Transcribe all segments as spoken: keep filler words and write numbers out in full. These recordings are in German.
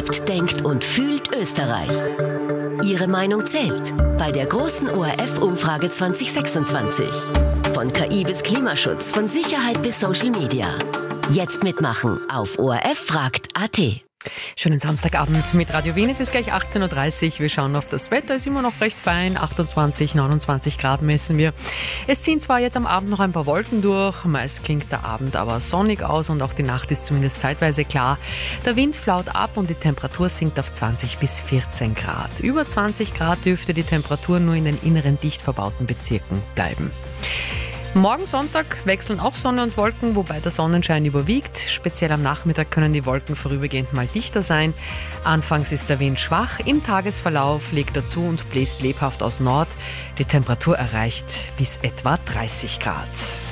Lebt, denkt und fühlt Österreich. Ihre Meinung zählt bei der großen O R F-Umfrage zwanzig sechsundzwanzig. Von K I bis Klimaschutz, von Sicherheit bis Social Media. Jetzt mitmachen auf O R F fragt punkt a t. Schönen Samstagabend mit Radio Wien. Es ist gleich achtzehn Uhr dreißig. Wir schauen auf das Wetter. Ist immer noch recht fein. achtundzwanzig, neunundzwanzig Grad messen wir. Es ziehen zwar jetzt am Abend noch ein paar Wolken durch. Meist klingt der Abend aber sonnig aus und auch die Nacht ist zumindest zeitweise klar. Der Wind flaut ab und die Temperatur sinkt auf zwanzig bis vierzehn Grad. Über zwanzig Grad dürfte die Temperatur nur in den inneren dicht verbauten Bezirken bleiben. Morgen Sonntag wechseln auch Sonne und Wolken, wobei der Sonnenschein überwiegt. Speziell am Nachmittag können die Wolken vorübergehend mal dichter sein. Anfangs ist der Wind schwach, im Tagesverlauf legt er zu und bläst lebhaft aus Nord. Die Temperatur erreicht bis etwa dreißig Grad.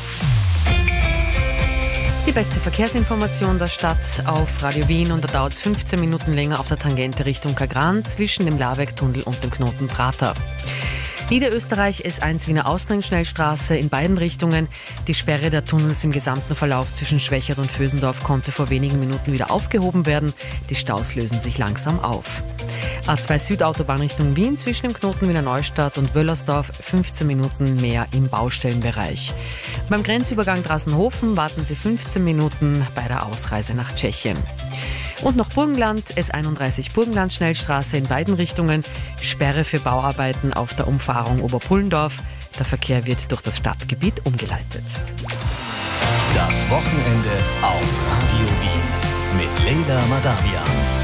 Die beste Verkehrsinformation der Stadt auf Radio Wien, und da dauert es fünfzehn Minuten länger auf der Tangente Richtung Kagran zwischen dem Lahrbeck-Tunnel und dem Knoten Prater. Niederösterreich S eins Wiener Ausgangsschnellstraße in beiden Richtungen. Die Sperre der Tunnels im gesamten Verlauf zwischen Schwächert und Vösendorf konnte vor wenigen Minuten wieder aufgehoben werden. Die Staus lösen sich langsam auf. A zwei Südautobahn Richtung Wien zwischen dem Knoten Wiener Neustadt und Wöllersdorf fünfzehn Minuten mehr im Baustellenbereich. Beim Grenzübergang Drassenhofen warten Sie fünfzehn Minuten bei der Ausreise nach Tschechien. Und noch Burgenland, S einunddreißig Burgenland Schnellstraße in beiden Richtungen. Sperre für Bauarbeiten auf der Umfahrung Oberpullendorf. Der Verkehr wird durch das Stadtgebiet umgeleitet. Das Wochenende auf Radio Wien mit Leila Madawian.